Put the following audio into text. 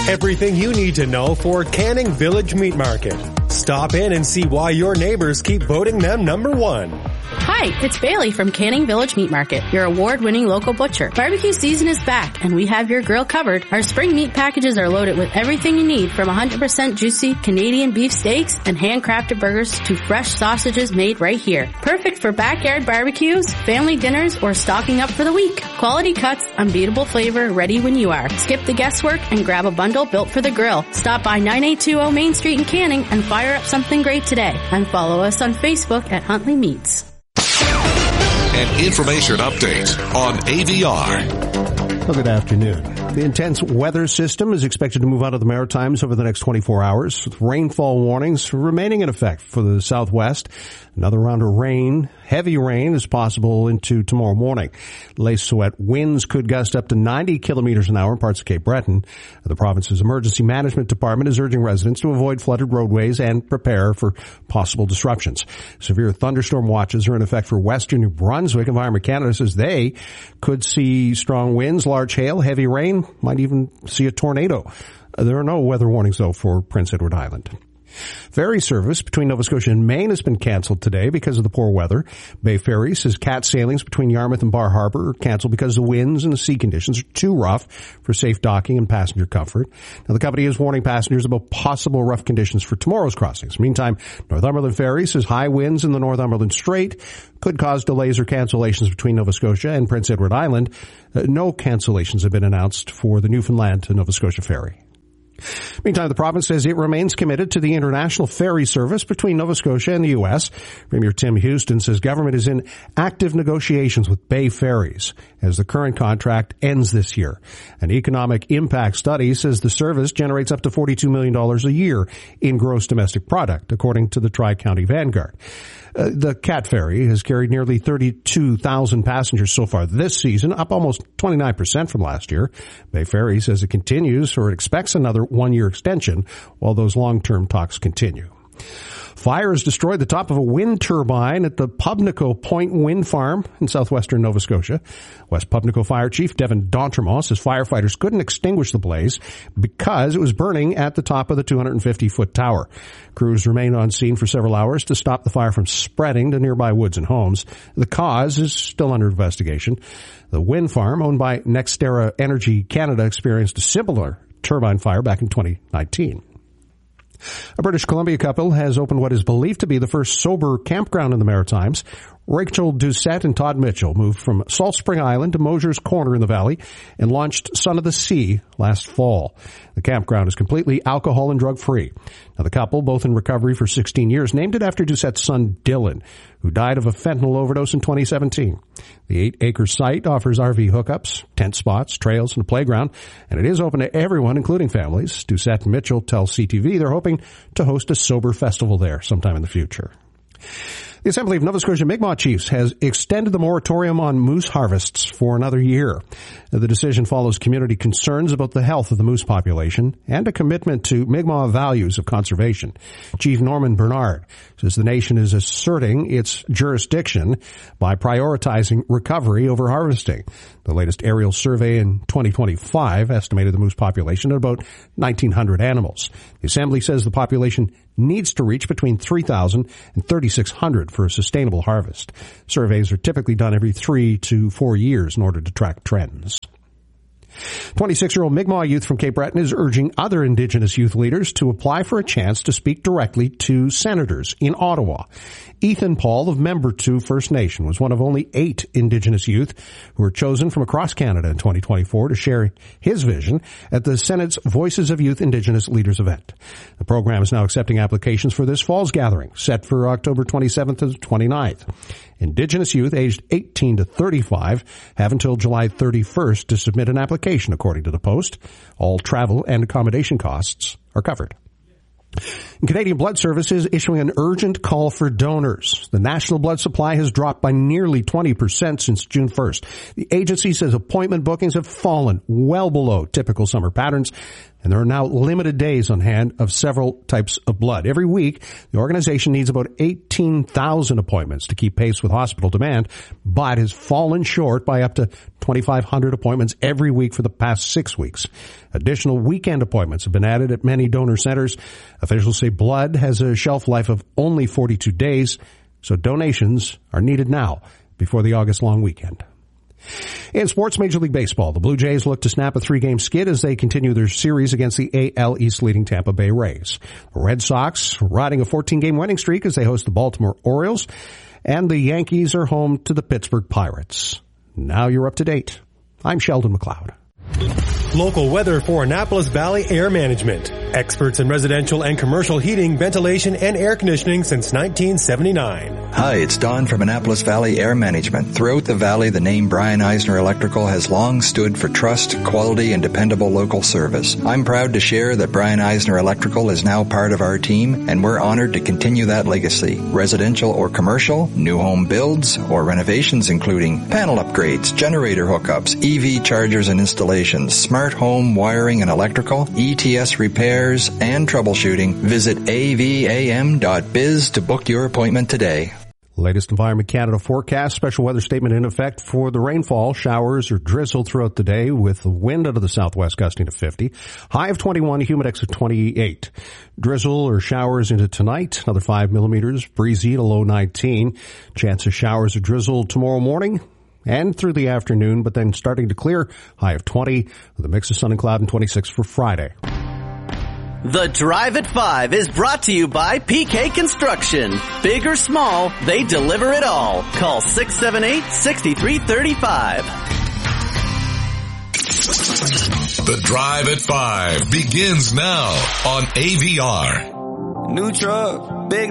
Everything you need to know for Canning Village Meat Market. Stop in and see why your neighbors keep voting them number one. Hi, it's Bailey from Canning Village Meat Market, your award-winning local butcher. Barbecue season is back, and we have your grill covered. Our spring meat packages are loaded with everything you need, from 100% juicy Canadian beef steaks and handcrafted burgers to fresh sausages made right here. Perfect for backyard barbecues, family dinners, or stocking up for the week. Quality cuts, unbeatable flavor, ready when you are. Skip the guesswork and grab a bundle built for the grill. Stop by 9820 Main Street in Canning and fire up something great today. And follow us on Facebook at Huntley Meats. An information update on AVR. Well, good afternoon. The intense weather system is expected to move out of the Maritimes over the next 24 hours, with rainfall warnings remaining in effect for the southwest. Another round of rain, heavy rain, is possible into tomorrow morning. Lake-Souette winds could gust up to 90 kilometers an hour in parts of Cape Breton. The province's emergency management department is urging residents to avoid flooded roadways and prepare for possible disruptions. Severe thunderstorm watches are in effect for western New Brunswick. Environment Canada says they could see strong winds, large hail, heavy rain, might even see a tornado. There are no weather warnings, though, for Prince Edward Island. Ferry service between Nova Scotia and Maine has been canceled today because of the poor weather. Bay Ferry says cat sailings between Yarmouth and Bar Harbor are canceled because the winds and the sea conditions are too rough for safe docking and passenger comfort. Now, the company is warning passengers about possible rough conditions for tomorrow's crossings. Meantime, Northumberland Ferry says high winds in the Northumberland Strait could cause delays or cancellations between Nova Scotia and Prince Edward Island. No cancellations have been announced for the Newfoundland to Nova Scotia ferry. Meantime, the province says it remains committed to the international ferry service between Nova Scotia and the U.S. Premier Tim Houston says government is in active negotiations with Bay Ferries as the current contract ends this year. An economic impact study says the service generates up to $42 million a year in gross domestic product, according to the Tri-County Vanguard. The Cat Ferry has carried nearly 32,000 passengers so far this season, up almost 29% from last year. Bay Ferry says it continues or it expects another one-year extension while those long-term talks continue. Fire has destroyed the top of a wind turbine at the Pubnico Point Wind Farm in southwestern Nova Scotia. West Pubnico Fire Chief Devin D'Entremont says firefighters couldn't extinguish the blaze because it was burning at the top of the 250-foot tower. Crews remained on scene for several hours to stop the fire from spreading to nearby woods and homes. The cause is still under investigation. The wind farm, owned by NextEra Energy Canada, experienced a similar turbine fire back in 2019. A British Columbia couple has opened what is believed to be the first sober campground in the Maritimes. Rachel Doucette and Todd Mitchell moved from Salt Spring Island to Mosier's Corner in the valley and launched Son of the Sea last fall. The campground is completely alcohol and drug-free. Now, the couple, both in recovery for 16 years, named it after Doucette's son, Dylan, who died of a fentanyl overdose in 2017. The 8-acre site offers RV hookups, tent spots, trails, and a playground, and it is open to everyone, including families. Doucette and Mitchell tell CTV they're hoping to host a sober festival there sometime in the future. The Assembly of Nova Scotia Mi'kmaq Chiefs has extended the moratorium on moose harvests for another year. The decision follows community concerns about the health of the moose population and a commitment to Mi'kmaq values of conservation. Chief Norman Bernard says the nation is asserting its jurisdiction by prioritizing recovery over harvesting. The latest aerial survey in 2025 estimated the moose population at about 1,900 animals. The Assembly says the population needs to reach between 3,000 and 3,600 for a sustainable harvest. Surveys are typically done every 3 to 4 years in order to track trends. 26-year-old Mi'kmaq youth from Cape Breton is urging other Indigenous youth leaders to apply for a chance to speak directly to senators in Ottawa. Ethan Paul of Membertou First Nation was one of only 8 Indigenous youth who were chosen from across Canada in 2024 to share his vision at the Senate's Voices of Youth Indigenous Leaders event. The program is now accepting applications for this fall's gathering, set for October 27th to 29th. Indigenous youth aged 18 to 35 have until July 31st to submit an application, according to the Post. All travel and accommodation costs are covered. Canadian Blood Services is issuing an urgent call for donors. The national blood supply has dropped by nearly 20% since June 1st. The agency says appointment bookings have fallen well below typical summer patterns, and there are now limited days on hand of several types of blood. Every week, the organization needs about 18,000 appointments to keep pace with hospital demand, but has fallen short by up to 2,500 appointments every week for the past 6 weeks. Additional weekend appointments have been added at many donor centers. Officials say blood has a shelf life of only 42 days, so donations are needed now before the August long weekend. In sports, Major League Baseball, the Blue Jays look to snap a 3-game skid as they continue their series against the AL East leading Tampa Bay Rays. The Red Sox riding a 14-game winning streak as they host the Baltimore Orioles, and the Yankees are home to the Pittsburgh Pirates. Now you're up to date. I'm Sheldon McLeod. Local weather for Annapolis Valley Air Management. Experts in residential and commercial heating, ventilation, and air conditioning since 1979. Hi, it's Don from Annapolis Valley Air Management. Throughout the valley, the name Brian Eisner Electrical has long stood for trust, quality, and dependable local service. I'm proud to share that Brian Eisner Electrical is now part of our team, and we're honored to continue that legacy. Residential or commercial, new home builds, or renovations including panel upgrades, generator hookups, EV chargers and installations, smart home wiring and electrical, ETS repairs, and troubleshooting. Visit avam.biz to book your appointment today. Latest Environment Canada forecast, special weather statement in effect for the rainfall, showers or drizzle throughout the day with the wind out of the southwest gusting to 50. High of 21, humidex of 28. Drizzle or showers into tonight, another 5 millimeters, breezy to low 19. Chance of showers or drizzle tomorrow morning and through the afternoon, but then starting to clear, high of 20 with a mix of sun and cloud, and 26 for Friday. The Drive at 5 is brought to you by PK Construction. Big or small, they deliver it all. Call 678-6335. The Drive at 5 begins now on AVR. New truck, big